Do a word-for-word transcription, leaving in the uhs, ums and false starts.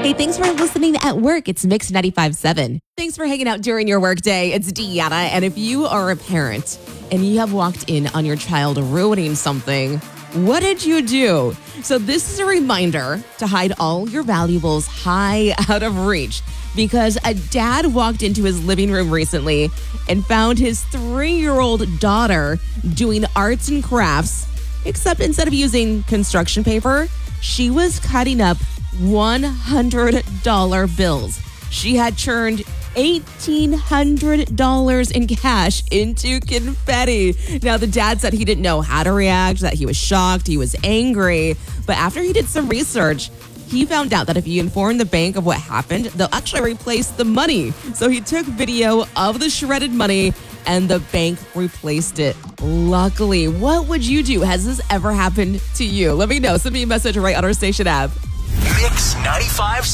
Hey, thanks for listening at work. It's Mix ninety-five point seven. Thanks for hanging out during your workday. It's Deanna, and if you are a parent and you have walked in on your child ruining something, what did you do? So this is a reminder to hide all your valuables high out of reach, because a dad walked into his living room recently and found his three-year-old daughter doing arts and crafts, except instead of using construction paper, she was cutting up one hundred dollar bills. She had churned eighteen hundred dollars in cash into confetti. Now, the dad said he didn't know how to react, that he was shocked, he was angry. But after he did some research, he found out that if you inform the bank of what happened, they'll actually replace the money. So he took video of the shredded money and the bank replaced it. Luckily, what would you do? Has this ever happened to you? Let me know. Send me a message right on our station app. Mix ninety-five